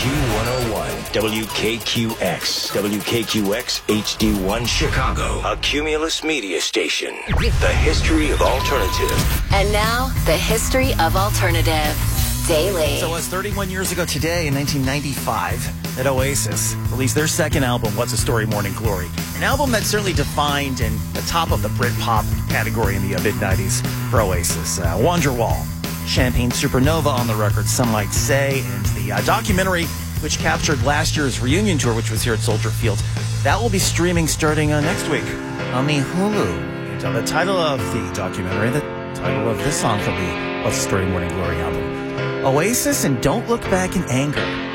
Q101, WKQX, WKQX HD1 Chicago, a Cumulus media station. The history of alternative. And now, the history of alternative. Daily. So it was 31 years ago today, in 1995, that Oasis released their second album, What's a Story, Morning Glory. An album that certainly defined and the top of the Britpop category in the mid-90s for Oasis. Wonderwall, Champagne Supernova on the record, some might say, and the documentary which captured last year's reunion tour, which was here at Soldier Field. That will be streaming starting next week on the Hulu. And the title of the documentary, the title of this song from the What's the Story, Morning Glory album, Oasis and Don't Look Back in Anger.